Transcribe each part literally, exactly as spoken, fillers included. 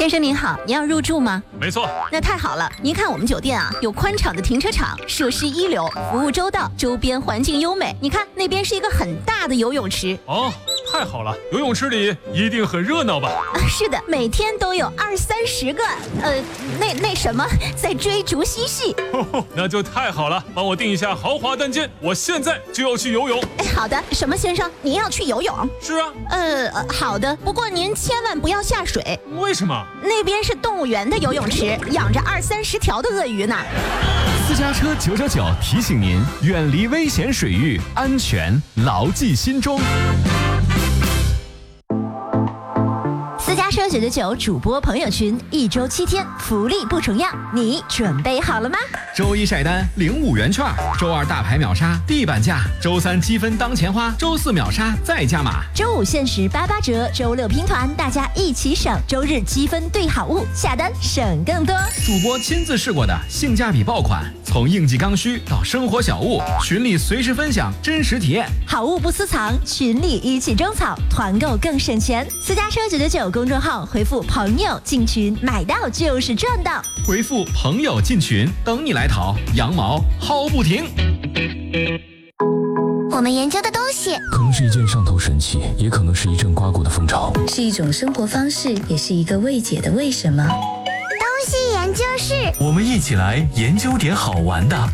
先生您好，您要入住吗？ 没错。 那太好了，您看我们酒店啊，有宽敞的停车场，设施一流，服务周到，周边环境优美。你看那边是一个很大的游泳池。 哦，太好了，游泳池里一定很热闹吧？ 啊，是的，每天都有二三十个，呃，那那什么，在追逐嬉戏。 哦，那就太好了，帮我订一下豪华单间，我现在就要去游泳。 哎，好的，什么先生，您要去游泳？ 是啊。 呃，好的，不过您千万不要下水。 为什么？ 那边是动物园的游泳池，养着二三十条的鳄鱼呢。 私家车九九九提醒您，远离危险水域，安全牢记心中。 私家车九九九主播朋友群，一周七天，福利不重样，你准备好了吗？ 周一晒单领五元券，周二大牌秒杀地板价，周三积分当钱花，周四秒杀再加码， 周五限时八八折，周六拼团，大家一起省，周日积分兑好物，下单省更多。 主播亲自试过的性价比爆款，从应季刚需到生活小物，群里随时分享真实体验， 好物不私藏，群里一起种草，团购更省钱。私家车九九九公众号回复朋友进群，买到就是赚到。 回复朋友进群，等你来淘，羊毛薅不停。 我们研究的东西可能是一件上头神器，也可能是一阵刮骨的风潮， 是一种生活方式，也是一个未解的为什么。 东西研究室， 我们一起来研究点好玩的。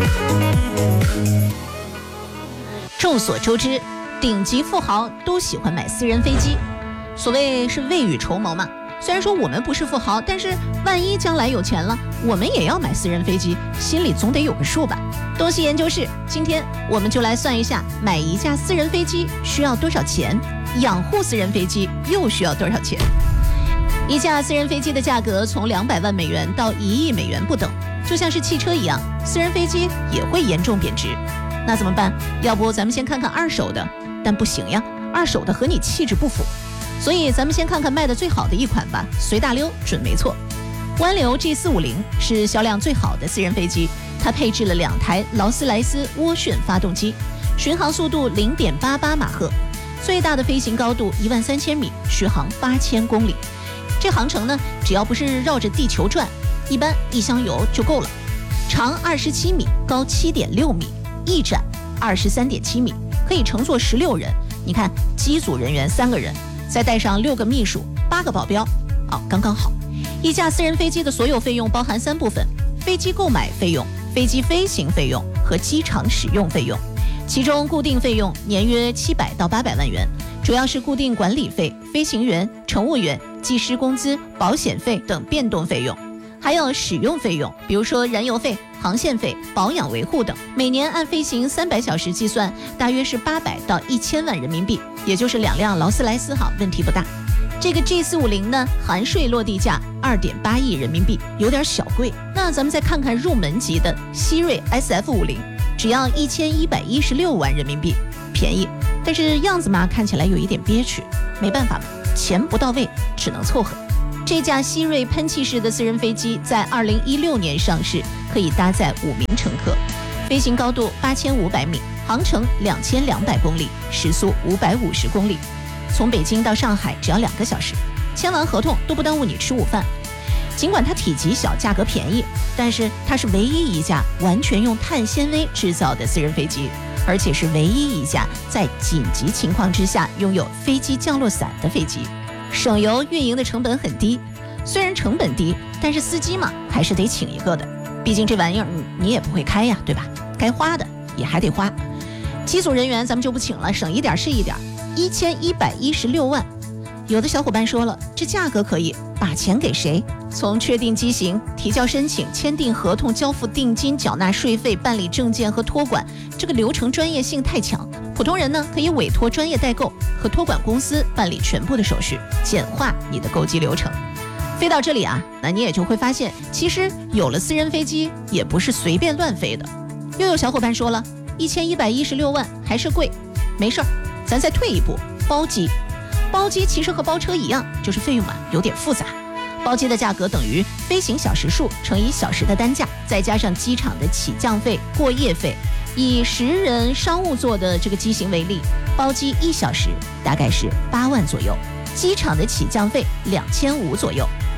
众所周知，顶级富豪都喜欢买私人飞机，所谓是未雨绸缪嘛。虽然说我们不是富豪，但是万一将来有钱了，我们也要买私人飞机，心里总得有个数吧。东西研究室，今天我们就来算一下，买一架私人飞机需要多少钱，养护私人飞机又需要多少钱。一架私人飞机的价格从两百万美元到一亿美元不等，就像是汽车一样，私人飞机也会严重贬值。那怎么办？要不咱们先看看二手的，但不行呀，二手的和你气质不符。所以咱们先看看卖的最好的一款吧，随大溜准没错。湾流 G 四五零 是销量最好的私人飞机，它配置了两台劳斯莱斯涡旋发动机，巡航速度 零点八八马赫，最大的飞行高度一万三千米，续航八千公里。这航程呢，只要不是绕着地球转，一般一箱油就够了。长二十七米，高七点六米，翼展二十三点七米，可以乘坐十六人。你看，机组人员三个人，再带上六个秘书，八个保镖，哦，刚刚好。一架私人飞机的所有费用包含三部分：飞机购买费用、飞机飞行费用和机场使用费用。其中固定费用年约七百到八百万元，主要是固定管理费、飞行员、乘务员、技师工资、保险费等变动费用。还有使用费用，比如说燃油费、航线费、保养维护等，每年按飞行三百小时计算，大约是八百到一千万人民币，也就是两辆劳斯莱斯哈，问题不大。这个 G 四五零 呢，含税落地价二点八亿人民币，有点小贵。那咱们再看看入门级的希瑞 S F 五十，只要一千一百一十六万人民币，便宜，但是样子嘛，看起来有一点憋屈，没办法嘛，钱不到位，只能凑合。这架希瑞喷气式的私人飞机在二零一六年上市，可以搭载五名乘客，飞行高度八千五百米，航程两千两百公里，时速五百五十公里，从北京到上海只要两个小时，签完合同都不耽误你吃午饭。尽管它体积小，价格便宜，但是它是唯一一架完全用碳纤维制造的私人飞机，而且是唯一一架在紧急情况之下拥有飞机降落伞的飞机。省油运营的成本很低，虽然成本低，但是司机嘛还是得请一个的，毕竟这玩意儿你也不会开呀，对吧？该花的也还得花。机组人员咱们就不请了，省一点是一点。一千一百一十六万，有的小伙伴说了，这价格可以，把钱给谁？从确定机型、提交申请、签订合同、交付定金、缴纳税费、办理证件和托管，这个流程专业性太强。普通人呢，可以委托专业代购和托管公司办理全部的手续，简化你的购机流程。飞到这里啊，那你也就会发现，其实有了私人飞机也不是随便乱飞的。又有小伙伴说了，一千一百一十六万还是贵，没事儿，咱再退一步，包机。包机其实和包车一样，就是费用嘛有点复杂。包机的价格等于飞行小时数乘以小时的单价，再加上机场的起降费、过夜费。以十人商务座的这个机型为例，包机一小时大概是八万左右，机场的起降费两千五左右。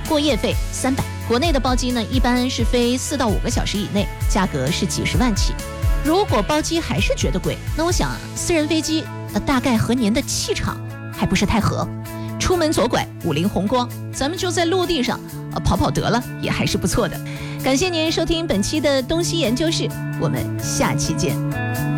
过夜费三百。国内的包机呢，一般是飞四到五个小时以内，价格是几十万起。如果包机还是觉得贵，那我想私人飞机呃大概和您的气场还不是太合。出门左拐五菱宏光，咱们就在陆地上呃跑跑得了，也还是不错的。感谢您收听本期的东西研究室，我们下期见。